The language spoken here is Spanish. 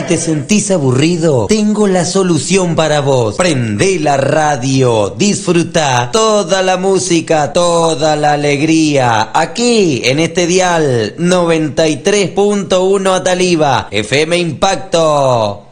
te sentís aburrido, tengo la solución para vos. Prendé la radio, disfruta toda la música, toda la alegría. Aquí, en este dial 93.1 Ataliva, FM Impacto.